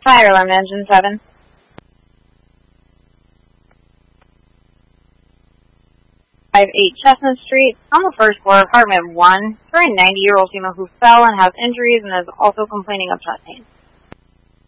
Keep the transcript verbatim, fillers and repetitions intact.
Fire alarm, engine seven. five eight Chestnut Street, on the first floor, apartment one, for a ninety-year-old female who fell and has injuries and is also complaining of chest pain.